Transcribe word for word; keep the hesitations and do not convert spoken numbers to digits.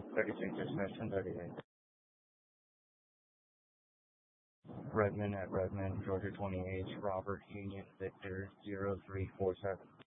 thirty-six dismission, thirty-eight. Redmond at Redmond, Georgia twenty-eight, Robert Union Victor zero three four seven.